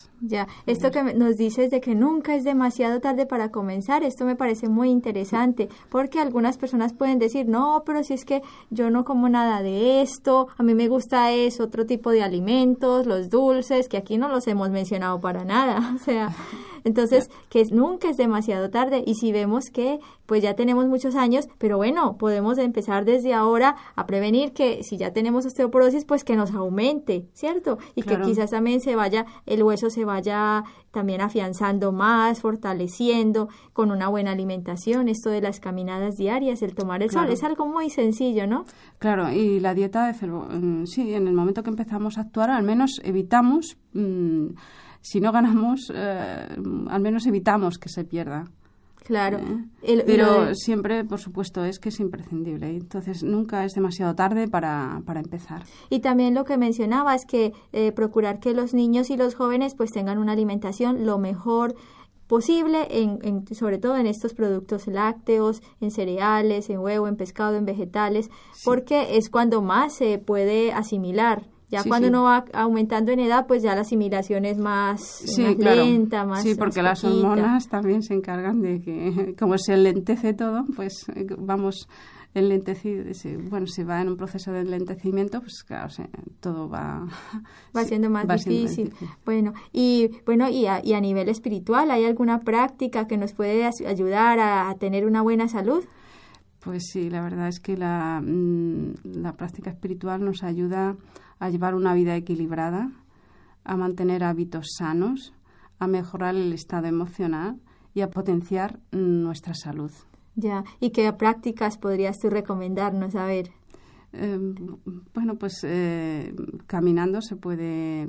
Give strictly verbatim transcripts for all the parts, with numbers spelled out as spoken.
Ya, esto que nos dices de que nunca es demasiado tarde para comenzar, esto me parece muy interesante, porque algunas personas pueden decir, no, pero si es que yo no como nada de esto, a mí me gusta es otro tipo de alimentos, los dulces, que aquí no los hemos mencionado para nada, o sea, entonces, que es, nunca es demasiado tarde, y si vemos que pues ya tenemos muchos años, pero bueno, podemos empezar desde ahora a prevenir que si ya tenemos osteoporosis, pues que nos aumente, ¿cierto? Y claro, que quizás también se vaya, el hueso se vaya también afianzando más, fortaleciendo, con una buena alimentación, esto de las caminadas diarias, el tomar el claro. sol, es algo muy sencillo, ¿no? Claro, y la dieta, de, sí, en el momento que empezamos a actuar, al menos evitamos, mmm, si no ganamos, eh, al menos evitamos que se pierda. Claro. ¿Eh? El, Pero el... siempre, por supuesto, es que es imprescindible. Entonces, nunca es demasiado tarde para, para empezar. Y también lo que mencionaba es que eh, procurar que los niños y los jóvenes pues tengan una alimentación lo mejor posible, en, en, sobre todo en estos productos lácteos, en cereales, en huevo, en pescado, en vegetales, sí. porque es cuando más se puede asimilar. Ya sí, cuando sí. uno va aumentando en edad, pues ya la asimilación es más, sí, más claro. lenta, más Sí, porque más las hormonas también se encargan de que, como se enlentece todo, pues vamos enlentecido. Bueno, si va en un proceso de enlentecimiento, pues claro, se, todo va... Va sí, siendo más va difícil. Siendo difícil. Bueno, y bueno y a, y a nivel espiritual, ¿hay alguna práctica que nos puede ayudar a, a tener una buena salud? Pues sí, la verdad es que la, la práctica espiritual nos ayuda a llevar una vida equilibrada, a mantener hábitos sanos, a mejorar el estado emocional y a potenciar nuestra salud. Ya, ¿y qué prácticas podrías tú recomendarnos? A ver. Eh, bueno, pues eh, caminando se puede,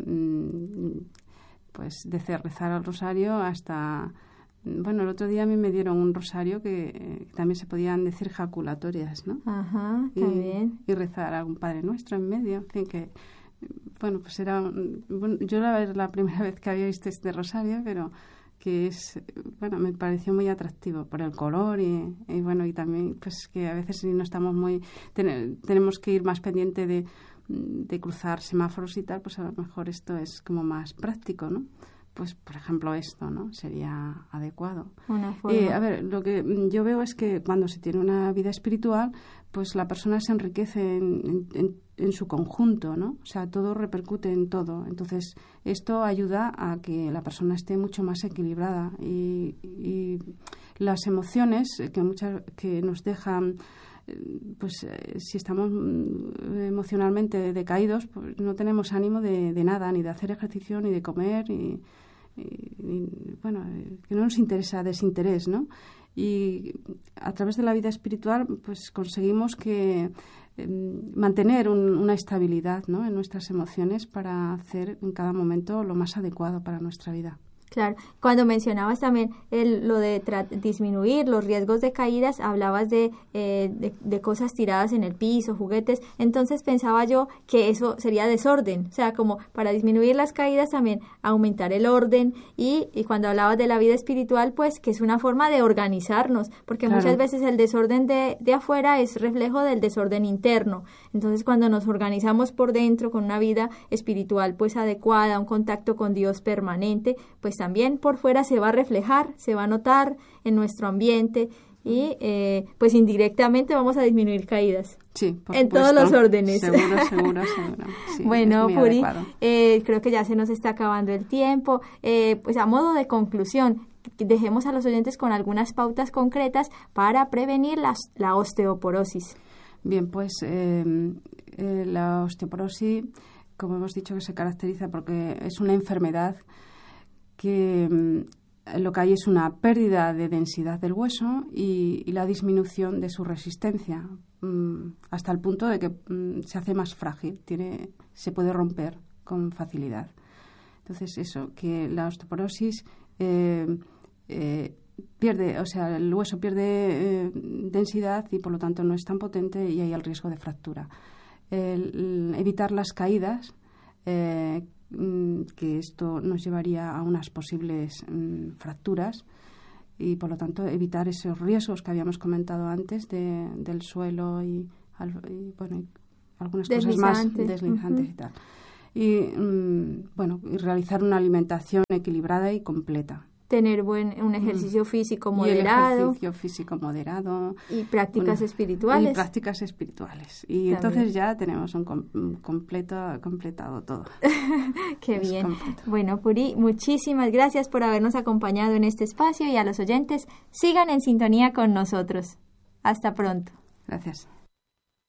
pues, desde rezar al rosario hasta... Bueno, el otro día a mí me dieron un rosario que eh, también se podían decir jaculatorias, ¿no? Ajá, también. Y, y rezar a un Padre Nuestro en medio. En fin, que, bueno, pues era... Bueno, yo era la primera vez que había visto este rosario, pero que es... Bueno, me pareció muy atractivo por el color y, y bueno, y también pues que a veces si no estamos muy... Ten, tenemos que ir más pendiente de, de cruzar semáforos y tal, pues a lo mejor esto es como más práctico, ¿no? Pues, por ejemplo, esto, ¿no? Sería adecuado. Una forma. Eh, a ver, lo que yo veo es que cuando se tiene una vida espiritual, pues la persona se enriquece en, en, en su conjunto, ¿no? O sea, todo repercute en todo. Entonces, esto ayuda a que la persona esté mucho más equilibrada y, y las emociones que muchas que nos dejan... pues eh, si estamos emocionalmente decaídos, pues no tenemos ánimo de, de nada, ni de hacer ejercicio, ni de comer, y, y, y bueno, que no nos interesa desinterés, ¿no? Y a través de la vida espiritual, pues conseguimos que eh, mantener un, una estabilidad, ¿no? En nuestras emociones para hacer en cada momento lo más adecuado para nuestra vida. Claro, cuando mencionabas también el, lo de tra- disminuir los riesgos de caídas, hablabas de, eh, de, de cosas tiradas en el piso, juguetes, entonces pensaba yo que eso sería desorden, o sea, como para disminuir las caídas también aumentar el orden y, y cuando hablabas de la vida espiritual, pues que es una forma de organizarnos, porque claro. muchas veces el desorden de, de afuera es reflejo del desorden interno, entonces cuando nos organizamos por dentro con una vida espiritual pues adecuada, un contacto con Dios permanente, pues también por fuera se va a reflejar, se va a notar en nuestro ambiente y eh, pues indirectamente vamos a disminuir caídas. Sí, por en supuesto. Todos los órdenes. Seguro, seguro, seguro. Sí, bueno, Puri, eh, creo que ya se nos está acabando el tiempo. Eh, pues a modo de conclusión, dejemos a los oyentes con algunas pautas concretas para prevenir la, la osteoporosis. Bien, pues eh, eh, la osteoporosis, como hemos dicho, que se caracteriza porque es una enfermedad que mm, lo que hay es una pérdida de densidad del hueso y, y la disminución de su resistencia, mm, hasta el punto de que mm, se hace más frágil, tiene, se puede romper con facilidad. Entonces, eso, que la osteoporosis eh, eh, pierde, o sea, el hueso pierde eh, densidad y por lo tanto no es tan potente y hay el riesgo de fractura. El, el evitar las caídas, eh, que esto nos llevaría a unas posibles mmm, fracturas y por lo tanto evitar esos riesgos que habíamos comentado antes de, del suelo y, y bueno y algunas cosas más deslizantes uh-huh. y tal. y, mm, bueno, y realizar una alimentación equilibrada y completa. Tener buen un ejercicio físico moderado. Y el ejercicio físico moderado. Y prácticas bueno, espirituales. Y prácticas espirituales. Y También. entonces ya tenemos un com completo, completado todo. Qué es bien. Completo. Bueno, Puri, muchísimas gracias por habernos acompañado en este espacio y a los oyentes, sigan en sintonía con nosotros. Hasta pronto. Gracias.